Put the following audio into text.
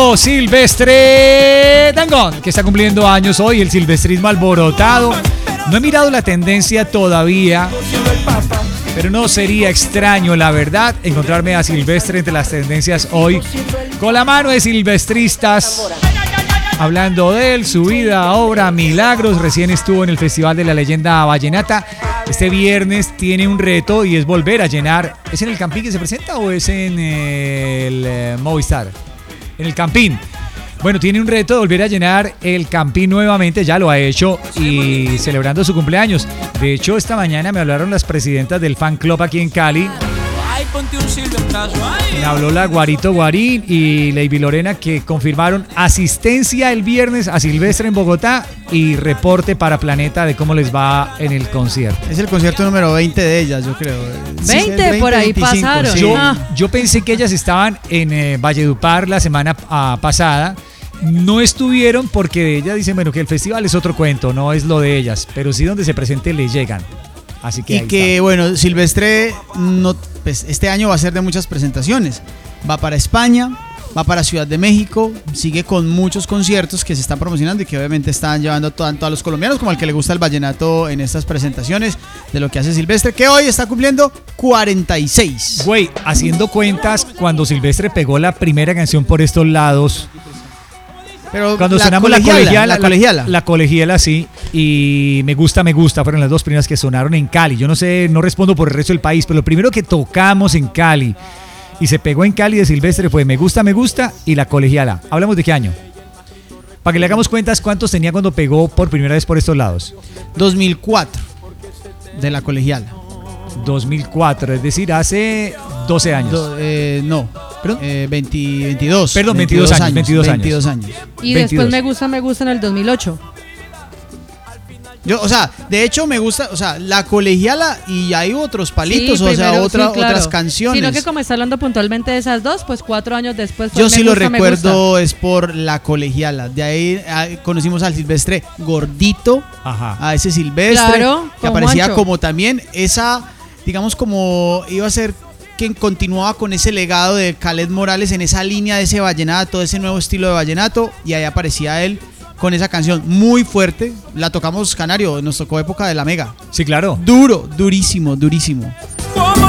Camilo Silvestre Dangond, que está cumpliendo años hoy, el silvestrismo alborotado. No he mirado la tendencia todavía, pero no sería extraño, la verdad, encontrarme a Silvestre entre las tendencias hoy, con la mano de silvestristas. Hablando de él, su vida, obra, milagros. Recién estuvo en el Festival de la Leyenda Vallenata. Este viernes tiene un reto y es volver a llenar. ¿Es en el Campín que se presenta o es en el Movistar? En el Campín. Bueno, tiene un reto de volver a llenar el Campín nuevamente, ya lo ha hecho y celebrando su cumpleaños. De hecho, esta mañana me hablaron las presidentas del fan club aquí en Cali. Me habló la Guarito Guarín y Lady Lorena, que confirmaron asistencia el viernes a Silvestre en Bogotá y reporte para Planeta de cómo les va en el concierto. Es el concierto número 20 de ellas, yo creo. 20 por ahí 25, pasaron. Sí. Yo pensé que ellas estaban en Valledupar la semana pasada. No estuvieron porque ellas dicen, bueno, que el festival es otro cuento, no es lo de ellas, pero sí donde se presente les llegan. Así que y que está. Bueno, Silvestre no, pues, este año va a ser de muchas presentaciones. Va para España, va para Ciudad de México, sigue con muchos conciertos que se están promocionando y que obviamente están llevando tanto a los colombianos como al que le gusta el vallenato en estas presentaciones de lo que hace Silvestre, que hoy está cumpliendo 46. Güey, haciendo cuentas, cuando Silvestre pegó la primera canción por estos lados, pero cuando sonamos la colegiala, sí, y me gusta, fueron las dos primeras que sonaron en Cali. Yo no sé, no respondo por el resto del país, pero lo primero que tocamos en Cali y se pegó en Cali de Silvestre fue Me gusta y la colegiala. ¿Hablamos de qué año? Para que le hagamos cuentas, ¿cuántos tenía cuando pegó por primera vez por estos lados? 2004, de la colegiala. 2004, es decir, hace 12 años. No. ¿Perdón? 22. Perdón, 22 años. Y 22. Después me gusta en el 2008. Yo, o sea, de hecho me gusta, o sea, la colegiala y hay otros palitos, sí, primero, otras canciones. Sino que como está hablando puntualmente de esas dos, pues 4 años después. Yo sí lo recuerdo, es por la colegiala. De ahí conocimos al Silvestre gordito, ajá, a ese Silvestre, claro, que aparecía Juancho, como también esa, digamos, como iba a ser quien continuaba con ese legado de Khaled Morales en esa línea de ese vallenato, ese nuevo estilo de vallenato, y ahí aparecía él con esa canción muy fuerte. La tocamos, Canario, nos tocó época de la Mega. Sí, claro. Durísimo.